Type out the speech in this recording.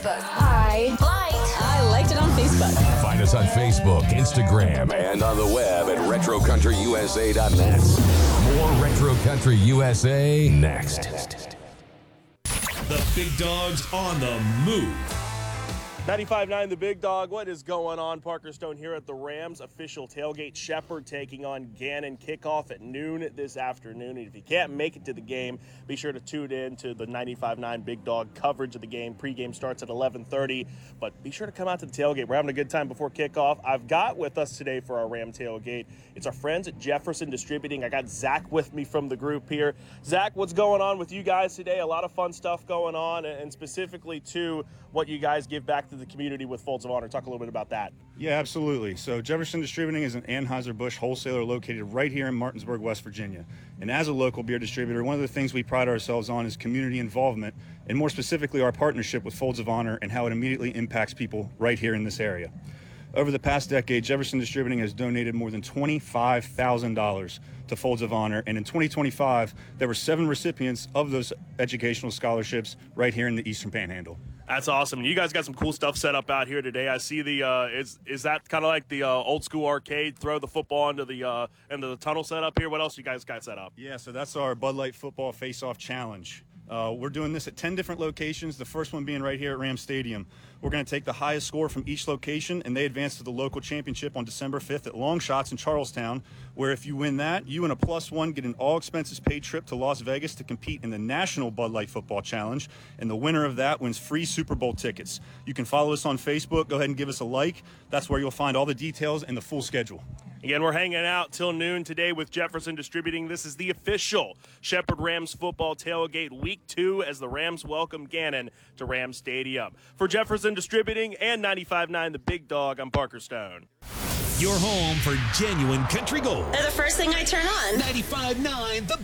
Facebook. I liked it on Facebook. Find us on Facebook, Instagram, and on the web at retrocountryusa.net. More Retro Country USA next. The Big Dog's on the move. 95.9 The Big Dog. What is going on? Parker Stone here at the Rams official tailgate. Shepherd taking on Gannon. Kickoff at noon this afternoon. And if you can't make it to the game, be sure to tune in to the 95.9 Big Dog coverage of the game. Pre-game starts at 11:30, but be sure to come out to the tailgate. We're having a good time before kickoff. I've got with us today for our Ram tailgate, it's our friends at Jefferson Distributing. I got Zach with me from the group here. Zach, what's going on with you guys today? A lot of fun stuff going on, and specifically to what you guys give back to the community with Folds of Honor. Talk a little bit about that. Yeah, absolutely. So Jefferson Distributing is an Anheuser-Busch wholesaler located right here in Martinsburg, West Virginia. And as a local beer distributor, one of the things we pride ourselves on is community involvement, and more specifically our partnership with Folds of Honor and how it immediately impacts people right here in this area. Over the past decade, Jefferson Distributing has donated more than $25,000 to Folds of Honor, and in 2025, there were 7 recipients of those educational scholarships right here in the Eastern Panhandle. That's awesome. You guys got some cool stuff set up out here today. I see the is that kind of like the old school arcade? Throw the football into the tunnel set up here. What else you guys got set up? Yeah, so that's our Bud Light Football Face-Off Challenge. We're doing this at 10 different locations, the first one being right here at Ram Stadium. We're going to take the highest score from each location, and they advance to the local championship on December 5th at Long Shots in Charlestown, where if you win that, you and a +1 get an all-expenses-paid trip to Las Vegas to compete in the National Bud Light Football Challenge, and the winner of that wins free Super Bowl tickets. You can follow us on Facebook. Go ahead and give us a like. That's where you'll find all the details and the full schedule. Again, we're hanging out till noon today with Jefferson Distributing. This is the official Shepherd Rams football tailgate week 2 as the Rams welcome Gannon to Ram Stadium. For Jefferson Distributing and 95.9 The Big Dog, I'm Parker Stone. Your home for genuine country gold. They're the first thing I turn on. 95.9 The